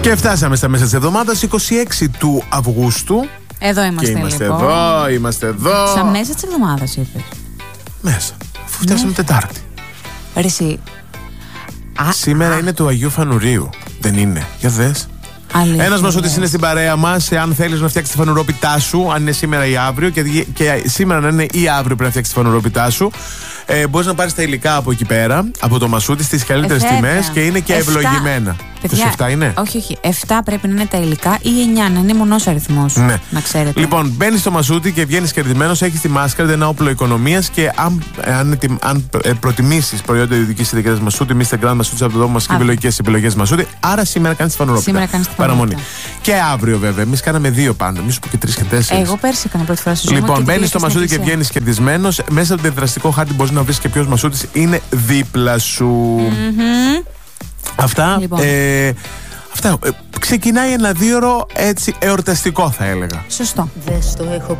Και φτάσαμε στα μέσα της εβδομάδας, 26 του Αυγούστου. Εδώ είμαστε. Και είμαστε λοιπόν. είμαστε εδώ. Στα μέσα της εβδομάδας είπες. Μέσα. Αφού φτάσαμε Τετάρτη. Ρε εσύ. Σήμερα είναι του Αγίου Φανουρίου. Δεν είναι? Για δες. Ένας μασούτης είναι στην παρέα μας. Αν θέλεις να φτιάξεις τη φανουρόπιτά σου, αν είναι σήμερα ή αύριο, και σήμερα να είναι ή αύριο πρέπει να φτιάξεις τη φανουρόπιτά σου, μπορείς να πάρεις τα υλικά από εκεί πέρα, από το μασούτη, στις καλύτερες τιμές και είναι και ευλογημένα. 27 είναι? Όχι. 7 πρέπει να είναι τα υλικά ή 9, να είναι μονός αριθμός. Ναι. Να ξέρετε. Λοιπόν, μπαίνεις στο μασούτη και βγαίνεις κερδισμένος. Έχεις τη μάσκαρ, ένα όπλο οικονομίας. Και αν προτιμήσεις προϊόντα ιδιωτικής ιδιαίτερας μασούτη, μη Grand μασούτη από το δόμο μας και βιολογικές επιλογές μασούτη. Άρα σήμερα κάνεις τη φανουρόπιτα. Παραμονή. Και αύριο βέβαια. Εμείς κάναμε 2 πάντα. Μη σου πω και 3 και 4. Εγώ πέρσι έκανα πρώτη φορά στη ζωή μου. Λοιπόν, μπαίνεις στο μασούτη και βγαίνεις κερδισμένος. Μέσα από το διαδραστικό χάρτη μπορείς να βρεις και ποιος μασούτης είναι δίπλα σου. Αυτά. Λοιπόν. Ξεκινάει ένα 2ωρο έτσι εορταστικό, θα έλεγα. Σωστό. Δες το έχω